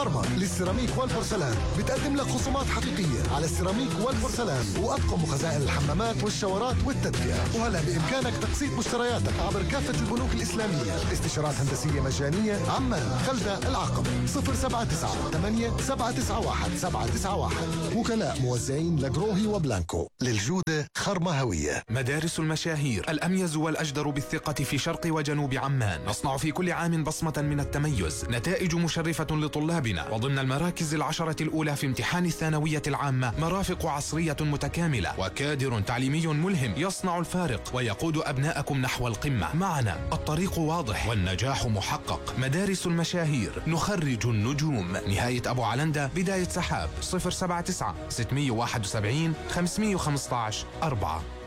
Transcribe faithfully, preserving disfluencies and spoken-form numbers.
خرمة للسيراميك والبورسلان بتقدم لك خصومات حقيقية على السيراميك والبورسلان وأطقم وخزائن الحمامات والشاورات والتدفئة. وهلا بإمكانك تقسيط مشترياتك عبر كافة البنوك الإسلامية. استشارات هندسية مجانية. عمان، خلدة، العقبة. صفر سبعة تسعة ثمانية سبعة تسعة واحد سبعة تسعة واحد. وكلاء موزعين لجروهي وبلانكو. للجودة خرمة هوية. مدارس المشاهير، الأميز والأجدر بالثقة في شرق وجنوب عمان. نصنع في كل عام بصمة من التميز، نتائج مشرفة لطلابنا. وضمن المراكز العشرة الأولى في امتحان الثانوية العامة مرافق عصرية متكاملة وكادر تعليمي ملهم يصنع الفارق ويقود أبناءكم نحو القمة. معنا الطريق واضح والنجاح محقق. مدارس المشاهير، نخرج النجوم. نهاية أبو علندة، بداية سحاب. صفر سبعة تسعة ستمية وواحد وسبعين خمسمية وخمسطعش أربعة.